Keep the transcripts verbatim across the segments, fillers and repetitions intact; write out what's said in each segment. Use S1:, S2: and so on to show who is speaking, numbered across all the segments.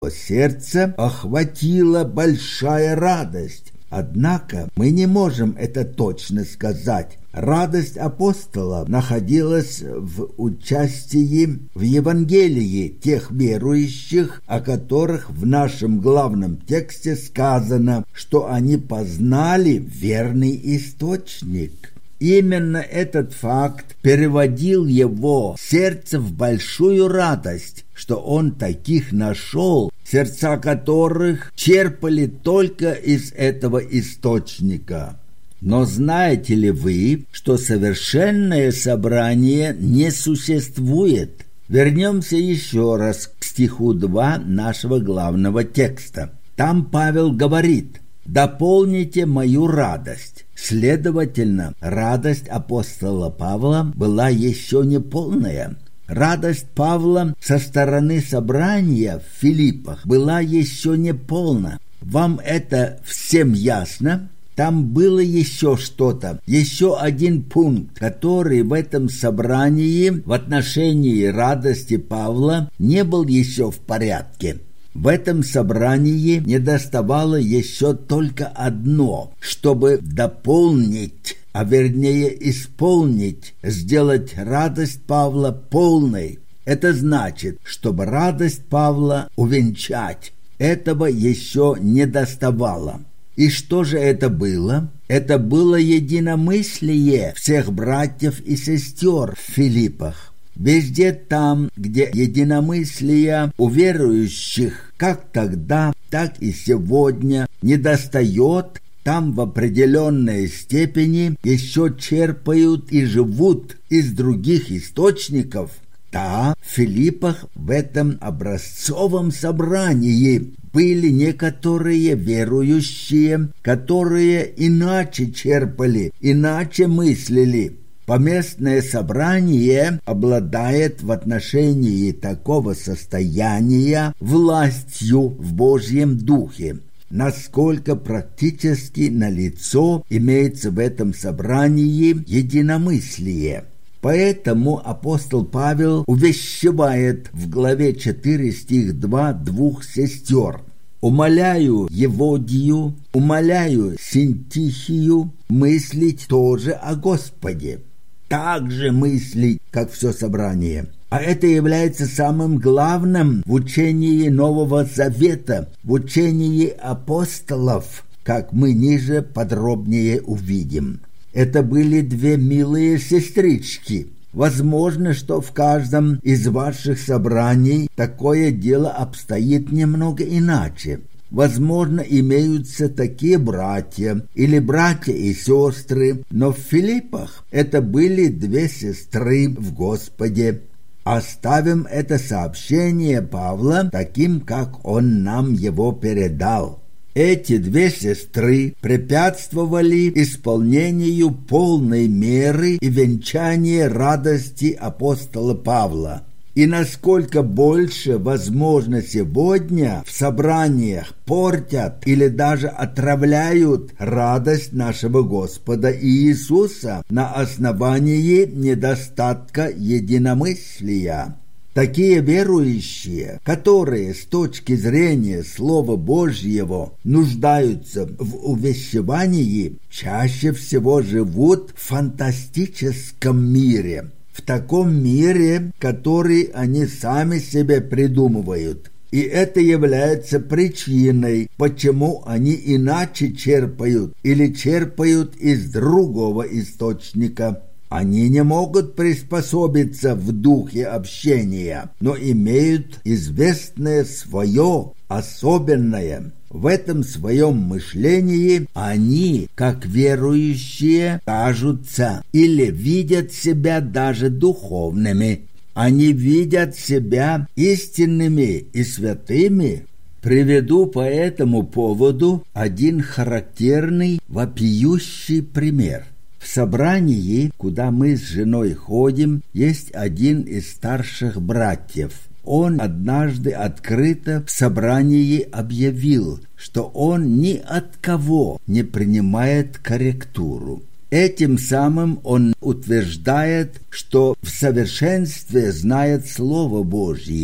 S1: сердце охватила большая радость. Однако мы не можем это точно сказать. Радость апостола находилась в участии в Евангелии тех верующих, о которых в нашем главном тексте сказано, что они познали верный источник. Именно этот факт переводил его сердце в большую радость, что он таких нашел, сердца которых черпали только из этого источника. Но знаете ли вы, что совершенное собрание не существует? Вернемся еще раз к стиху два нашего главного текста. Там Павел говорит: «Дополните мою радость». Следовательно, радость апостола Павла была еще не полная. Радость Павла со стороны собрания в Филиппах была еще не полна. Вам это всем ясно? Там было еще что-то, еще один пункт, который в этом собрании в отношении радости Павла не был еще в порядке. В этом собрании недоставало еще только одно, чтобы дополнить, а вернее исполнить, сделать радость Павла полной. Это значит, чтобы радость Павла увенчать. Этого еще не доставало. И что же это было? Это было единомыслие всех братьев и сестер в Филиппах. Везде там, где единомыслие у верующих, как тогда, так и сегодня, недостает, там в определенной степени еще черпают и живут из других источников. Да, в Филиппах в этом образцовом собрании были некоторые верующие, которые иначе черпали, иначе мыслили. Поместное собрание обладает в отношении такого состояния властью в Божьем Духе. Насколько практически налицо имеется в этом собрании единомыслие. Поэтому апостол Павел увещевает в главе четыре, стих два, двух сестер: «Умоляю Еводию, умоляю Синтихию мыслить тоже о Господе». Так же мыслить, как все собрание. А это является самым главным в учении Нового Завета, в учении апостолов, как мы ниже подробнее увидим. Это были две милые сестрички. Возможно, что в каждом из ваших собраний такое дело обстоит немного иначе. Возможно, имеются такие братья или братья и сестры, но в Филиппах это были две сестры в Господе. Оставим это сообщение Павла таким, как он нам его передал. Эти две сестры препятствовали исполнению полной меры и венчания радости апостола Павла. И насколько больше, возможно, сегодня в собраниях портят или даже отравляют радость нашего Господа Иисуса на основании недостатка единомыслия. Такие верующие, которые с точки зрения Слова Божьего нуждаются в увещевании, чаще всего живут в фантастическом мире, в таком мире, который они сами себе придумывают. И это является причиной, почему они иначе черпают или черпают из другого источника. Они не могут приспособиться в духе общения, но имеют известное свое, особенное. В этом своем мышлении они, как верующие, кажутся или видят себя даже духовными. Они видят себя истинными и святыми. Приведу по этому поводу один характерный, вопиющий пример. В собрании, куда мы с женой ходим, есть один из старших братьев. Он однажды открыто в собрании объявил, что он ни от кого не принимает корректуру. Этим самым он утверждает, что в совершенстве знает Слово Божье.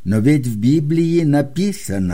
S1: Но ведь в Библии написано: